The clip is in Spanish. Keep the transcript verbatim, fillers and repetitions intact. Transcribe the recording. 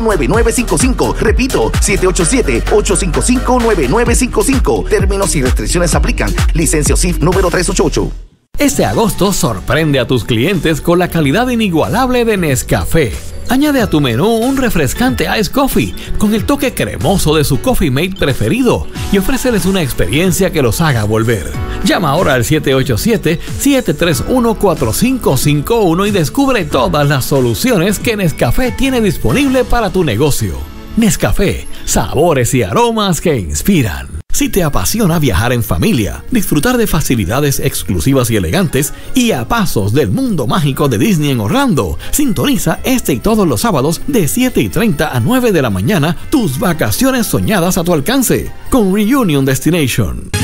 nueve nueve cinco cinco. Repito, siete ocho siete, ocho cinco cinco, nueve nueve cinco cinco. Términos y restricciones aplican. Licencia O S I F número trescientos ochenta y ocho. Este agosto sorprende a tus clientes con la calidad inigualable de Nescafé. Añade a tu menú un refrescante Ice Coffee con el toque cremoso de su Coffee Mate preferido y ofréceles una experiencia que los haga volver. Llama ahora al siete ocho siete, siete tres uno, cuatro cinco cinco uno y descubre todas las soluciones que Nescafé tiene disponible para tu negocio. Nescafé, sabores y aromas que inspiran. Si te apasiona viajar en familia, disfrutar de facilidades exclusivas y elegantes y a pasos del mundo mágico de Disney en Orlando, sintoniza este y todos los sábados de siete y treinta a nueve de la mañana tus vacaciones soñadas a tu alcance con Reunion Destination.